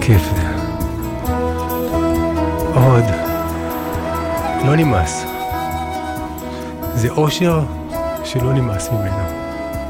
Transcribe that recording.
כיף זה. עוד. לא נמאס. זה אושר שלא נמאס ממנו.